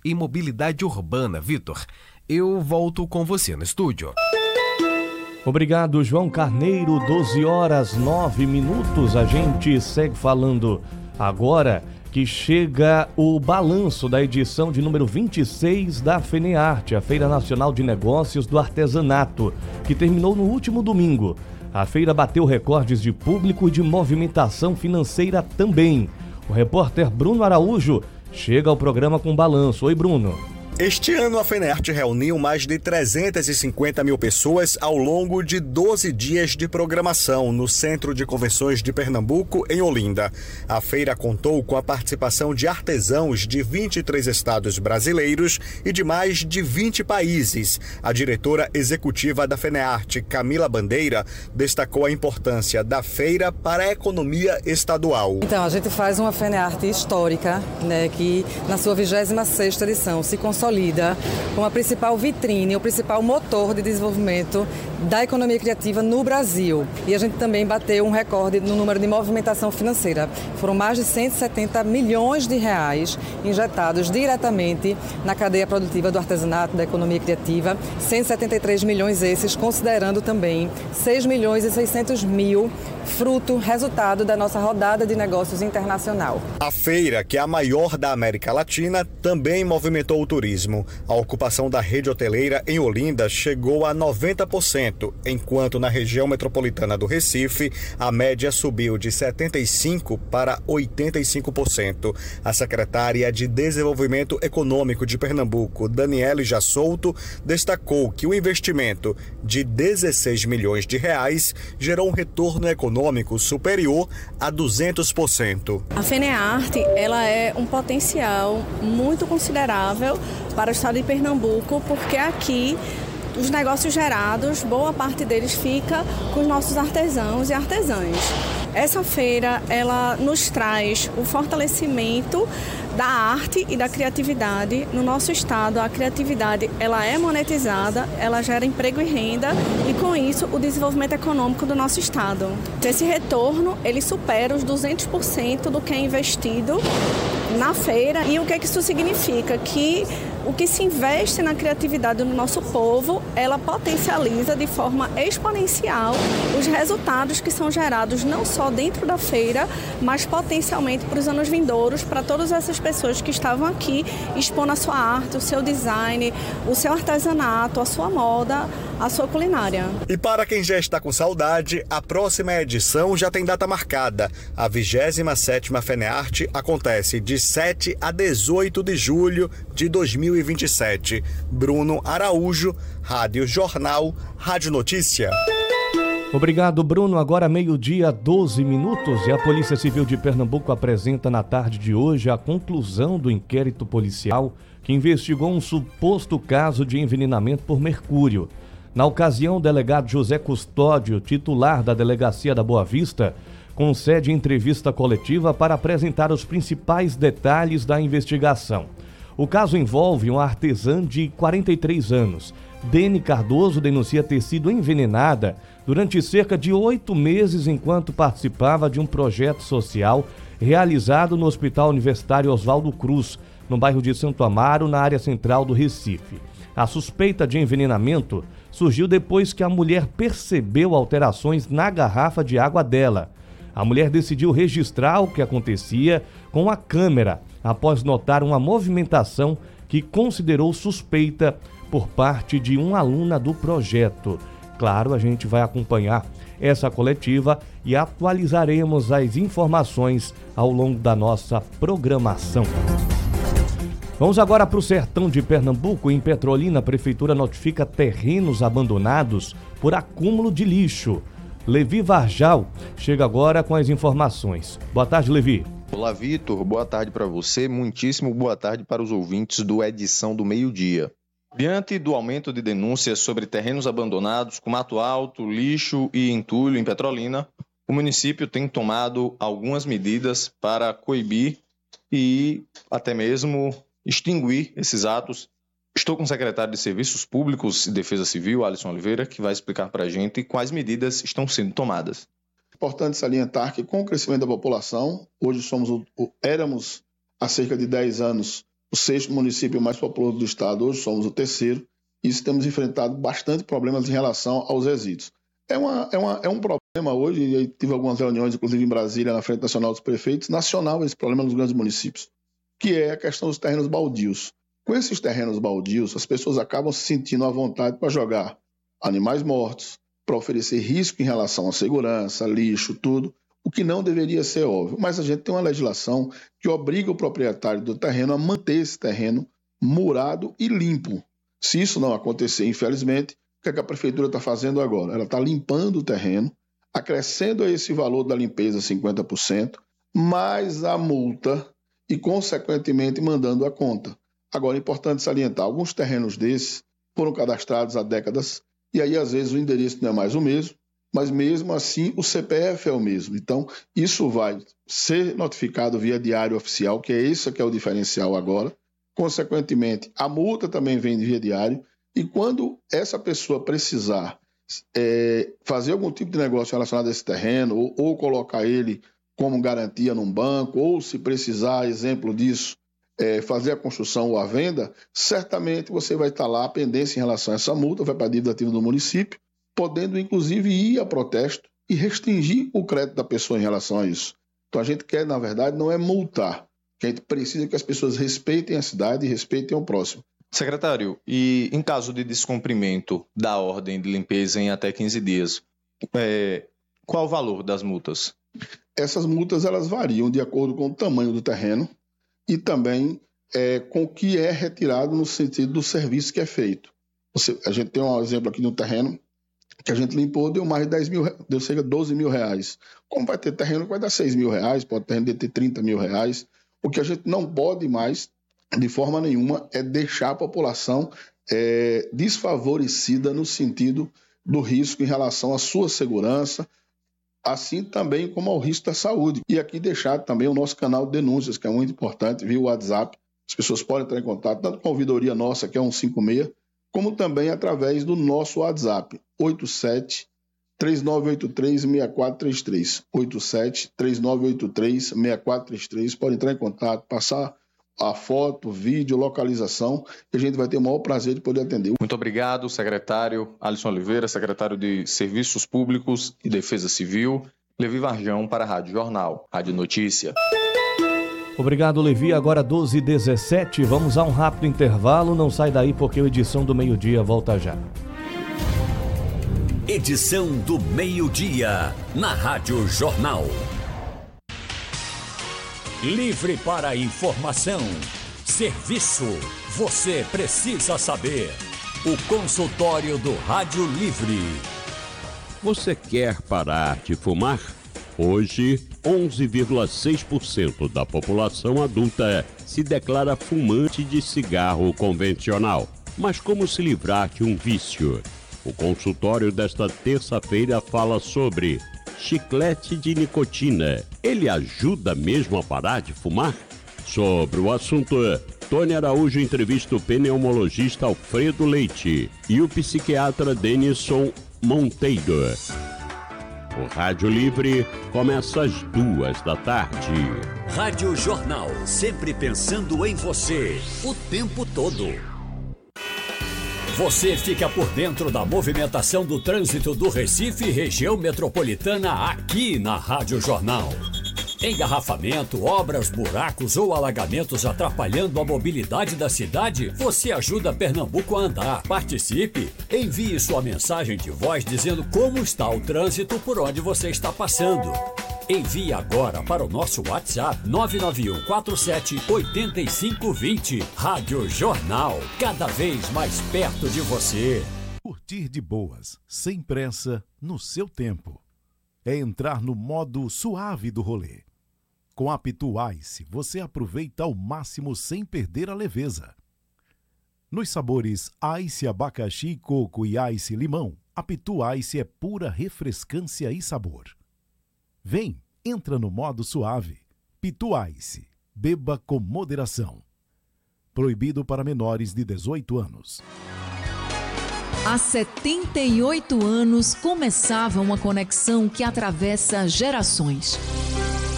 e mobilidade urbana. Vitor, eu volto com você no estúdio. Obrigado, João Carneiro. 12h09. A gente segue falando agora que chega o balanço da edição de número 26 da FENEARTE, a Feira Nacional de Negócios do Artesanato, que terminou no último domingo. A feira bateu recordes de público e de movimentação financeira também. O repórter Bruno Araújo chega ao programa com balanço. Oi, Bruno. Este ano, a FENEARTE reuniu mais de 350 mil pessoas ao longo de 12 dias de programação no Centro de Convenções de Pernambuco, em Olinda. A feira contou com a participação de artesãos de 23 estados brasileiros e de mais de 20 países. A diretora executiva da FENEARTE, Camila Bandeira, destacou a importância da feira para a economia estadual. Então, a gente faz uma FENEARTE histórica, que na sua 26ª edição se consolida como a principal vitrine, o principal motor de desenvolvimento da economia criativa no Brasil. E a gente também bateu um recorde no número de movimentação financeira. Foram mais de 170 milhões de reais injetados diretamente na cadeia produtiva do artesanato, da economia criativa. 173 milhões esses, considerando também 6 milhões e 600 mil resultado da nossa rodada de negócios internacional. A feira, que é a maior da América Latina, também movimentou o turismo. A ocupação da rede hoteleira em Olinda chegou a 90%, enquanto na região metropolitana do Recife, a média subiu de 75% para 85%. A secretária de Desenvolvimento Econômico de Pernambuco, Daniele Jassolto, destacou que o investimento de 16 milhões de reais gerou um retorno econômico superior a 200%. A FENEARTE, ela é um potencial muito considerável para o estado de Pernambuco, porque aqui os negócios gerados, boa parte deles fica com os nossos artesãos e artesãs. Essa feira, ela nos traz o fortalecimento da arte e da criatividade no nosso estado. A criatividade, ela é monetizada, ela gera emprego e renda e, com isso, o desenvolvimento econômico do nosso estado. Esse retorno, ele supera os 200% do que é investido na feira. E o que isso significa? Que o que se investe na criatividade do nosso povo, ela potencializa de forma exponencial os resultados que são gerados não só dentro da feira, mas potencialmente para os anos vindouros, para todas essas pessoas que estavam aqui expondo a sua arte, o seu design, o seu artesanato, a sua moda, a sua culinária. E para quem já está com saudade, a próxima edição já tem data marcada. A 27ª FENEARTE acontece de 7 a 18 de julho de 2027. Bruno Araújo, Rádio Jornal, Rádio Notícia. Obrigado, Bruno. Agora 12h12 e a Polícia Civil de Pernambuco apresenta na tarde de hoje a conclusão do inquérito policial que investigou um suposto caso de envenenamento por mercúrio. Na ocasião, o delegado José Custódio, titular da Delegacia da Boa Vista, concede entrevista coletiva para apresentar os principais detalhes da investigação. O caso envolve uma artesã de 43 anos. Dene Cardoso denuncia ter sido envenenada durante cerca de 8 meses enquanto participava de um projeto social realizado no Hospital Universitário Oswaldo Cruz, no bairro de Santo Amaro, na área central do Recife. A suspeita de envenenamento surgiu depois que a mulher percebeu alterações na garrafa de água dela. A mulher decidiu registrar o que acontecia com a câmera, após notar uma movimentação que considerou suspeita por parte de uma aluna do projeto. Claro, a gente vai acompanhar essa coletiva e atualizaremos as informações ao longo da nossa programação. Vamos agora para o sertão de Pernambuco. Em Petrolina, a prefeitura notifica terrenos abandonados por acúmulo de lixo. Levi Varjal chega agora com as informações. Boa tarde, Levi. Olá, Vitor. Boa tarde para você. Muitíssimo boa tarde para os ouvintes do Edição do Meio-Dia. Diante do aumento de denúncias sobre terrenos abandonados com mato alto, lixo e entulho em Petrolina, o município tem tomado algumas medidas para coibir e até mesmo extinguir esses atos. Estou com o secretário de Serviços Públicos e Defesa Civil, Alisson Oliveira, que vai explicar para a gente quais medidas estão sendo tomadas. Importante salientar que com o crescimento da população, hoje éramos há cerca de 10 anos o 6º município mais populoso do estado, hoje somos o 3º, e isso temos enfrentado bastante problemas em relação aos resíduos. É um problema hoje, e tive algumas reuniões, inclusive em Brasília, na Frente Nacional dos Prefeitos, nacional esse problema nos grandes municípios, que é a questão dos terrenos baldios. Com esses terrenos baldios, as pessoas acabam se sentindo à vontade para jogar animais mortos, para oferecer risco em relação à segurança, lixo, tudo, o que não deveria ser óbvio. Mas a gente tem uma legislação que obriga o proprietário do terreno a manter esse terreno murado e limpo. Se isso não acontecer, infelizmente, o que a prefeitura está fazendo agora? Ela está limpando o terreno, acrescendo a esse valor da limpeza 50%, mais a multa e, consequentemente, mandando a conta. Agora, é importante salientar, alguns terrenos desses foram cadastrados há décadas e aí, às vezes, o endereço não é mais o mesmo, mas mesmo assim o CPF é o mesmo. Então, isso vai ser notificado via diário oficial, que é esse que é o diferencial agora. Consequentemente, a multa também vem via diário. E quando essa pessoa precisar fazer algum tipo de negócio relacionado a esse terreno, ou colocar ele como garantia num banco, ou se precisar, exemplo disso, fazer a construção ou a venda, certamente você vai estar lá a pendência em relação a essa multa, vai para a dívida ativa do município, podendo inclusive ir a protesto e restringir o crédito da pessoa em relação a isso. Então a gente quer, na verdade, não é multar, a gente precisa que as pessoas respeitem a cidade e respeitem o próximo. Secretário, e em caso de descumprimento da ordem de limpeza em até 15 dias, qual o valor das multas? Essas multas elas variam de acordo com o tamanho do terreno e também com o que é retirado no sentido do serviço que é feito. A gente tem um exemplo aqui no terreno que a gente limpou, deu mais de 10 mil, deu cerca de 12 mil reais. Como vai ter terreno que vai dar 6 mil reais, pode ter 30 mil reais. O que a gente não pode mais, de forma nenhuma, é deixar a população desfavorecida no sentido do risco em relação à sua segurança, assim também como ao risco da saúde. E aqui deixar também o nosso canal de denúncias, que é muito importante, via WhatsApp. As pessoas podem entrar em contato, tanto com a ouvidoria nossa, que é 156, como também através do nosso WhatsApp, 87-3983-6433. 87-3983-6433. Pode entrar em contato, passar a foto, vídeo, localização, e a gente vai ter o maior prazer de poder atender. Muito obrigado, secretário Alisson Oliveira, secretário de Serviços Públicos e Defesa Civil, Levi Varjão para a Rádio Jornal, Rádio Notícia. Obrigado, Levi. Agora 12h17, vamos a um rápido intervalo. Não sai daí porque a edição do meio-dia volta já. Edição do meio-dia, na Rádio Jornal. Livre para informação, serviço, você precisa saber. O consultório do Rádio Livre. Você quer parar de fumar? Hoje, 11,6% da população adulta se declara fumante de cigarro convencional. Mas como se livrar de um vício? O consultório desta terça-feira fala sobre chiclete de nicotina. Ele ajuda mesmo a parar de fumar? Sobre o assunto, Tony Araújo entrevista o pneumologista Alfredo Leite e o psiquiatra Denison Monteiro. O Rádio Livre começa às 14h. Rádio Jornal, sempre pensando em você, o tempo todo. Você fica por dentro da movimentação do trânsito do Recife e região metropolitana aqui na Rádio Jornal. Engarrafamento, obras, buracos ou alagamentos atrapalhando a mobilidade da cidade? Você ajuda Pernambuco a andar. Participe! Envie sua mensagem de voz dizendo como está o trânsito por onde você está passando. Envie agora para o nosso WhatsApp 991478520. Rádio Jornal, cada vez mais perto de você. Curtir de boas, sem pressa, no seu tempo. É entrar no modo suave do rolê. Com a Pitu Ice, você aproveita ao máximo sem perder a leveza. Nos sabores Ice abacaxi, coco e Ice limão, a Pitu Ice é pura refrescância e sabor. Vem, entra no modo suave. Pitu Ice, beba com moderação. Proibido para menores de 18 anos. Há 78 anos começava uma conexão que atravessa gerações.